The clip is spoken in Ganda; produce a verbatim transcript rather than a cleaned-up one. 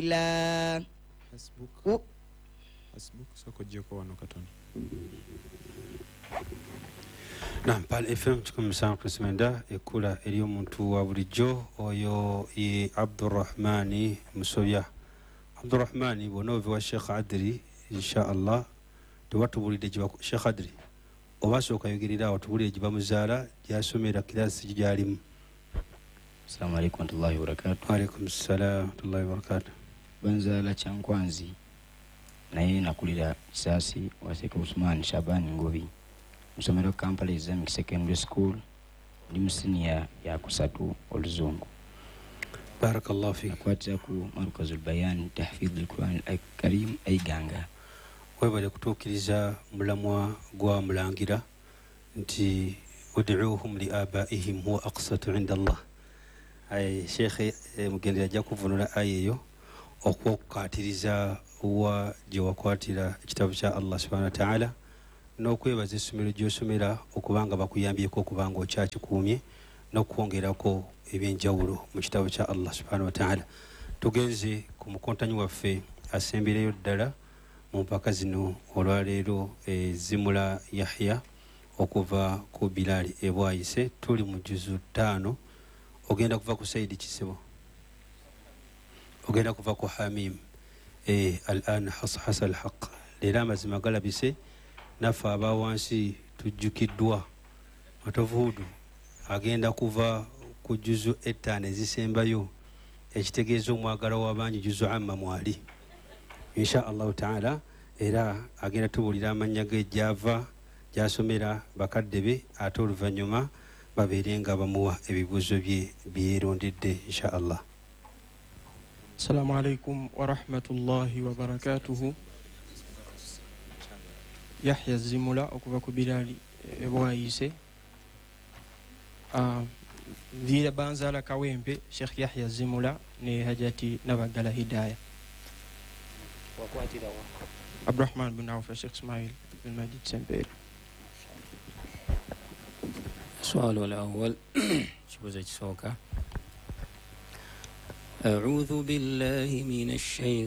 ليلا حسبك حسبك سوكو جيكو وانو كتون نعم بال اف ام تكون مسان قسمندا يكولا اليوم انتو وابريجو ويو اي عبد الرحمن مسويا عبد الرحمن ونوفي والشيخ عدري ان شاء الله تواتو بوليد جوا شيخ عدري وباسوكا يغيريدا وتبولي جبا مزالا جاسوميرا كلاس جاليم. السلام عليكم ورحمة الله وبركاته. وعليكم السلام ورحمة الله وبركاته. Banzala Chankwanzi naye nakulira Kisasi Waseka Usman Shabani Ngobi musomero Kampala Islamic Secondary School ndi musinia ya kusatu oluzungu. Barakallahu fik. Akwatira ku Markazul Bayan Tahfidh al-Quran al-Karim Aiganga. Webale kutukiriza mulamwa gwa mulangira nti ud'uuhum li abaihim huwa aqsatu 'inda Allah. Ay Sheikh mugendera ajja kuvunula ayeyo okwokukatiriza wa gye wakwatira ekitabu kya Allah subhanahu wa ta'ala n'okwebaza essomero gy'osomera okubanga bakuyambyeko okubanga okyakikuumye n'okwongerako ebyenjawulo mu kitabu kya Allah subhanahu wa ta'ala. Tugenze ku mukontanyi waffe asembereyo ddala mu mpaka zino olwaleero Zimula Yahya okuva ku Bilali ebwayise tuli mu juzu ttaano ogenda kuva ku Saidi Kisebo ogenda kuva ku Hamim eh al'an hashasa al-haq leero amazima galabise naffe abawansi tujjukiddwa matovuudu agenda kuva ku juzu ettaano ezisembayo ekitegeeza omwagala w'abangi juzu amma mwali insha allahu taala era agenda tubuulira amannya ge gyava gyasomera bakadde be ate oluvannyuma babeere nga bamuwa ebibuuzo bye byerondedde insha allah. Assalamu alaikum wa rahmatullahi wa barakatuhu. Yahya Zimula okuva ku Bilali ebwayise. Uh, Vira Banzala Kawempe Sheikh Yahya Zimula ne Hajati Nabagala Hidayah. Wakwatira wa Abdurrahman bin Auf Sheikh Ismail bin Majid Semperi. السؤال الأول شبوزة سوكا أعوذ بالله من الشيطان